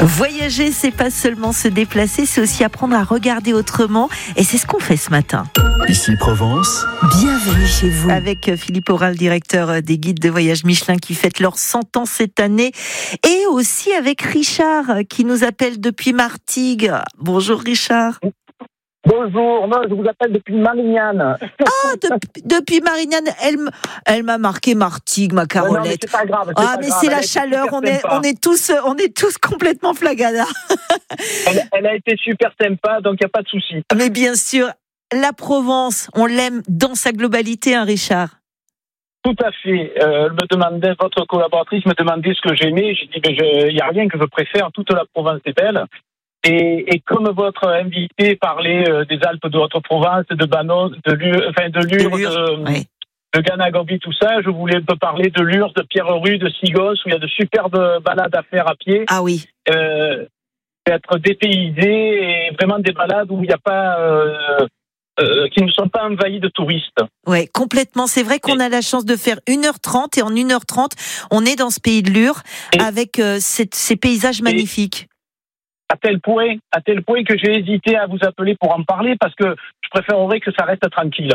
Voyager, c'est pas seulement se déplacer, c'est aussi apprendre à regarder autrement. Et c'est ce qu'on fait ce matin. Ici Provence. Bienvenue chez vous. Avec Philippe Aurin, directeur des guides de voyage Michelin qui fête leurs 100 ans cette année. Et aussi avec Richard qui nous appelle depuis Martigues. Bonjour Richard. Bonjour, moi je vous appelle depuis Marignane. Depuis Marignane, elle m'a marqué Martigues, ma Carolette. Non, mais c'est pas grave. C'est la chaleur, on est tous complètement flagada. Elle a été super sympa, donc il n'y a pas de souci. Mais bien sûr, la Provence, on l'aime dans sa globalité, hein, Richard. Tout à fait. Votre collaboratrice me demandait ce que j'aimais. J'ai dit, il n'y a rien que je préfère, toute la Provence est belle. Et comme votre invité parlait des Alpes de Haute-Provence, de Banos, de Lure, oui. de Ganagobi, tout ça, je voulais un peu parler de Lure, de Pierre-Rue, de Sigos, où il y a de superbes balades à faire à pied. Ah oui. Être dépaysé et vraiment des balades où il n'y a pas... qui ne sont pas envahis de touristes. Oui, complètement. C'est vrai qu'on a la chance de faire 1h30 et en 1h30, on est dans ce pays de Lure avec ces paysages magnifiques. À tel point que j'ai hésité à vous appeler pour en parler parce que je préférerais que ça reste tranquille.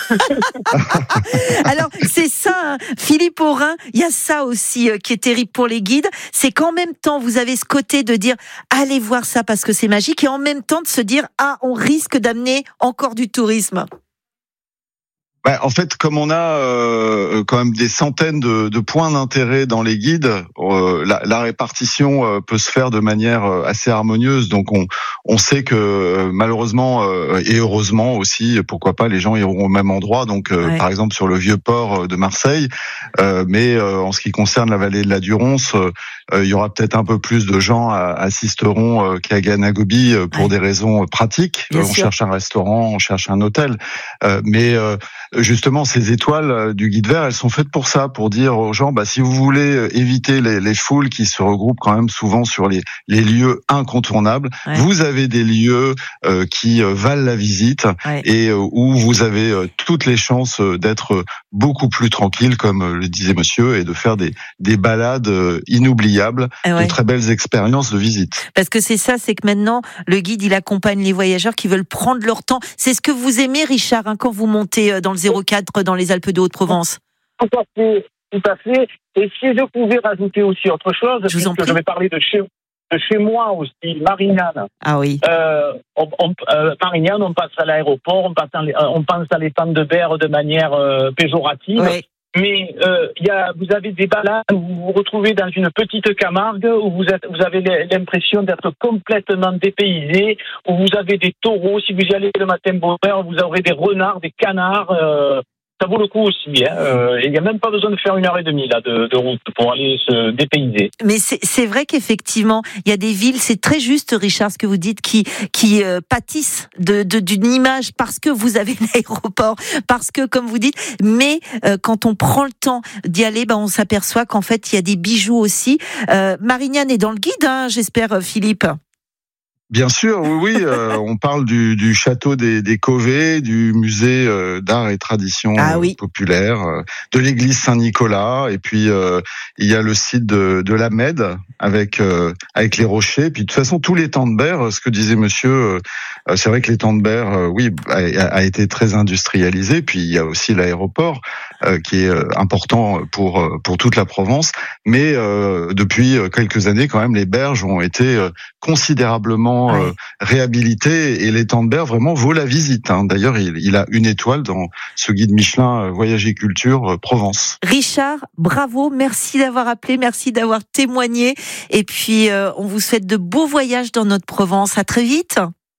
Alors, c'est ça, hein. Philippe Aurin, il y a ça aussi qui est terrible pour les guides, c'est qu'en même temps, vous avez ce côté de dire « allez voir ça parce que c'est magique » et en même temps de se dire « ah, on risque d'amener encore du tourisme ». En fait, comme on a quand même des centaines de points d'intérêt dans les guides, la répartition peut se faire de manière assez harmonieuse. Donc, on sait que malheureusement et heureusement aussi, pourquoi pas, les gens iront au même endroit. Donc, par exemple sur le vieux port de Marseille. Mais en ce qui concerne la vallée de la Durance, il y aura peut-être un peu plus de gens assisteront qu'à Ganagobi pour des raisons pratiques. On cherche un restaurant, on cherche un hôtel, mais justement, ces étoiles du guide vert, elles sont faites pour ça, pour dire aux gens, si vous voulez éviter les foules qui se regroupent quand même souvent sur les lieux incontournables, vous avez des lieux qui valent la visite et où vous avez toutes les chances d'être beaucoup plus tranquille, comme le disait monsieur, et de faire des balades inoubliables, de très belles expériences de visite. Parce que c'est ça, c'est que maintenant, le guide, il accompagne les voyageurs qui veulent prendre leur temps. C'est ce que vous aimez, Richard, quand vous montez dans le 04 dans les Alpes de Haute-Provence. Tout à fait. Et si je pouvais rajouter aussi autre chose, je vais parler de chez moi aussi, Marignane. Ah oui. Marignane, on passe à l'aéroport, on pense à l'étang de Berre de manière péjorative. Oui. Mais vous avez des balades où vous vous retrouvez dans une petite Camargue où vous avez l'impression d'être complètement dépaysé, où vous avez des taureaux. Si vous y allez le matin bonheur, vous aurez des renards, des canards. Ça vaut le coup aussi. Il n'y a même pas besoin de faire 1h30 là, de route pour aller se dépayser. Mais c'est vrai qu'effectivement, il y a des villes, c'est très juste, Richard, ce que vous dites, qui pâtissent d'une image parce que vous avez l'aéroport, parce que, comme vous dites, mais quand on prend le temps d'y aller, on s'aperçoit qu'en fait, il y a des bijoux aussi. Marignane est dans le guide, j'espère, Philippe. Bien sûr, oui. On parle du château des Covets, du musée d'art et tradition populaire, de l'église Saint-Nicolas, et puis il y a le site de la Mède avec les rochers. Puis de toute façon, tous les temps de Berre, ce que disait monsieur, c'est vrai que les temps de Berre, a été très industrialisé. Puis il y a aussi l'aéroport qui est important pour toute la Provence. Mais depuis quelques années, quand même, les berges ont été considérablement réhabilité et l'étang de Berre vraiment vaut la visite. D'ailleurs, il a 1 étoile dans ce guide Michelin Voyage et Culture Provence. Richard, bravo, merci d'avoir appelé, merci d'avoir témoigné et puis on vous souhaite de beaux voyages dans notre Provence. À très vite.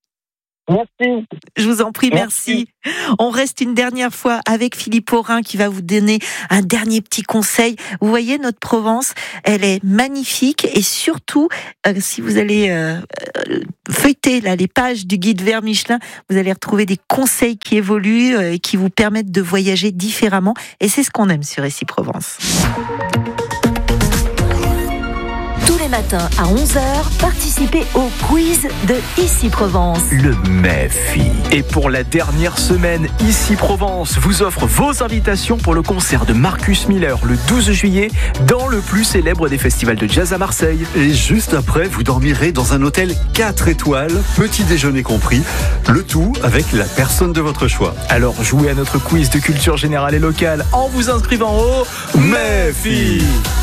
Merci. Je vous en prie, merci. On reste une dernière fois avec Philippe Aurin qui va vous donner un dernier petit conseil. Vous voyez, notre Provence, elle est magnifique et surtout, si vous allez feuilleter les pages du guide vert Michelin, vous allez retrouver des conseils qui évoluent et qui vous permettent de voyager différemment. Et c'est ce qu'on aime sur Ici Provence. matin à 11h, participez au quiz de Ici Provence. Le MEFI. Et pour la dernière semaine, Ici Provence vous offre vos invitations pour le concert de Marcus Miller le 12 juillet dans le plus célèbre des festivals de jazz à Marseille. Et juste après, vous dormirez dans un hôtel 4 étoiles, petit déjeuner compris, le tout avec la personne de votre choix. Alors jouez à notre quiz de culture générale et locale en vous inscrivant au MEFI.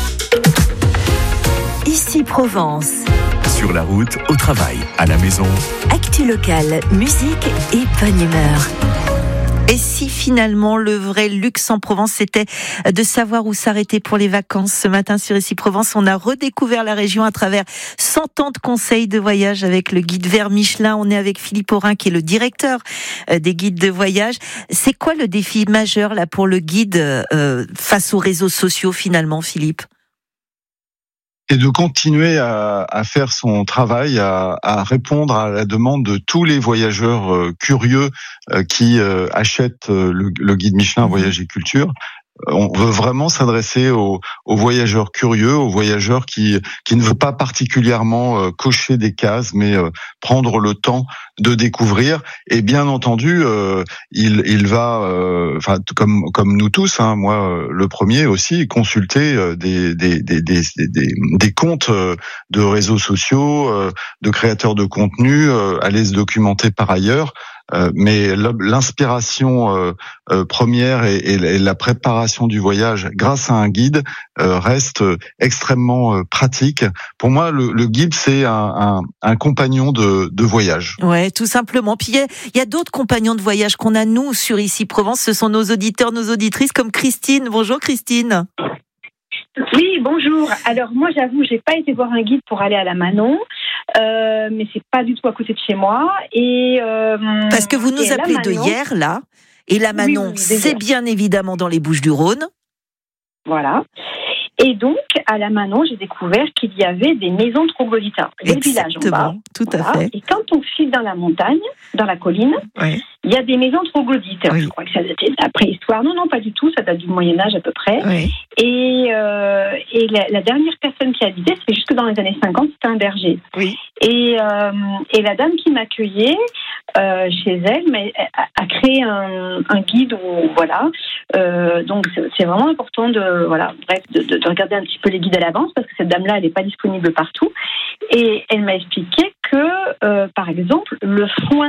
Ici Provence. Sur la route, au travail, à la maison. Actu locale, musique et bonne humeur. Et si finalement le vrai luxe en Provence c'était de savoir où s'arrêter pour les vacances? Ce matin sur Ici Provence, on a redécouvert la région à travers 100 ans de conseils de voyage avec le guide Vert Michelin. On est avec Philippe Aurin qui est le directeur des guides de voyage. C'est quoi le défi majeur là pour le guide face aux réseaux sociaux finalement, Philippe? Et de continuer à faire son travail, à répondre à la demande de tous les voyageurs curieux qui achètent le guide Michelin Voyage et Culture. On veut vraiment s'adresser aux voyageurs curieux, aux voyageurs qui ne veulent pas particulièrement cocher des cases, mais prendre le temps de découvrir. Et bien entendu, il va, enfin comme nous tous, hein, moi le premier aussi, consulter des comptes de réseaux sociaux, de créateurs de contenu, aller se documenter par ailleurs. Mais l'inspiration première et la préparation du voyage grâce à un guide reste extrêmement pratique. Pour moi, le guide, c'est un compagnon de voyage. Ouais, tout simplement. Puis il y a d'autres compagnons de voyage qu'on a, nous, sur Ici Provence. Ce sont nos auditeurs, nos auditrices, comme Christine. Bonjour Christine. Oui, bonjour. Alors moi, j'avoue, j'ai pas été voir un guide pour aller à la Manon, mais c'est pas du tout à côté de chez moi. Et parce que vous nous appelez de hier là, et la Manon, oui, c'est bien évidemment dans les Bouches-du-Rhône. Voilà. Et donc, à la Manon, j'ai découvert qu'il y avait des maisons troglodytes. Il y a le village en bas. Tout à fait. Et quand on file dans la montagne, dans la colline, oui, il y a des maisons troglodytes. Oui. Je crois que ça datait de la préhistoire. Non, pas du tout. Ça date du Moyen-Âge à peu près. Oui. Et la dernière personne qui habitait, c'était jusque dans les années 50, c'était un berger. Oui. Et la dame qui m'accueillait chez elle a créé un guide où, voilà. Donc, c'est vraiment important de regarder un petit peu les guides à l'avance parce que cette dame-là, elle n'est pas disponible partout. Et elle m'a expliqué que, par exemple, le foin,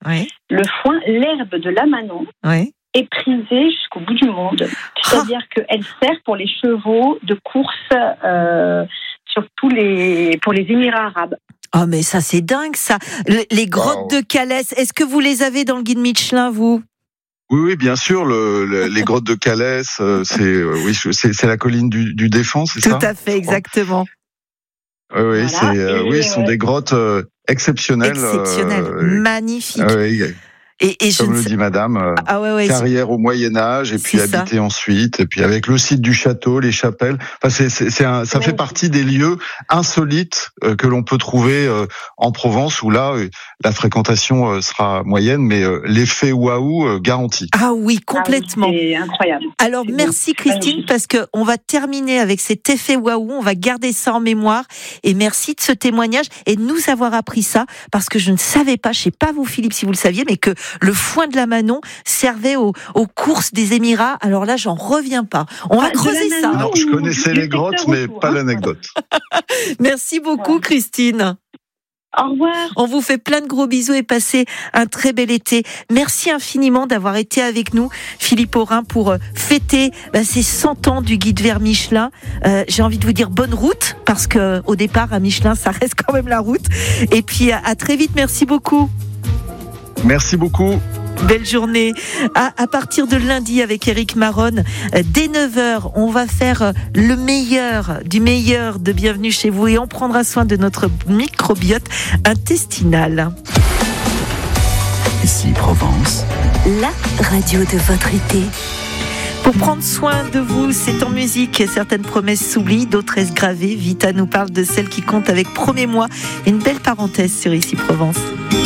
l'herbe de la Manon, est prisée jusqu'au bout du monde. C'est-à-dire qu'elle sert pour les chevaux de course, surtout pour les Émirats arabes. Oh, mais ça, c'est dingue, ça. Les grottes de Calès, est-ce que vous les avez dans le guide Michelin, vous ? Oui, bien sûr. Les grottes de Calès, c'est la colline du Défend, c'est ça ? Tout à fait, exactement. Oui, voilà. Ce sont des grottes exceptionnelles. Magnifiques. Et comme le dit madame, carrière au Moyen-Âge, et puis habiter ensuite, et puis avec le site du château, les chapelles. Enfin, ça fait partie des lieux insolites que l'on peut trouver en Provence, où là, la fréquentation sera moyenne, mais l'effet waouh garanti. Ah oui, complètement. C'est incroyable. Alors, merci Christine, parce que on va terminer avec cet effet waouh, on va garder ça en mémoire, et merci de ce témoignage, et de nous avoir appris ça, parce que je ne savais pas, je sais pas vous Philippe si vous le saviez, mais que le foin de la Manon servait aux courses des Émirats. Alors là, j'en reviens pas. On va creuser ça. Non, je connaissais les grottes, mais pas l'anecdote. Merci beaucoup, Christine. Au revoir. On vous fait plein de gros bisous et passez un très bel été. Merci infiniment d'avoir été avec nous, Philippe Aurin, pour fêter ces 100 ans du guide Vert Michelin. J'ai envie de vous dire bonne route, parce que au départ, à Michelin, ça reste quand même la route. Et puis, à très vite. Merci beaucoup. Merci beaucoup. Belle journée. À partir de lundi avec Éric Maronne, dès 9h, on va faire le meilleur du meilleur de Bienvenue chez vous et on prendra soin de notre microbiote intestinal. Ici Provence, la radio de votre été. Pour prendre soin de vous, c'est en musique. Certaines promesses s'oublient, d'autres restent gravées. Vita nous parle de celle qui compte avec Promets-moi. Une belle parenthèse sur Ici Provence.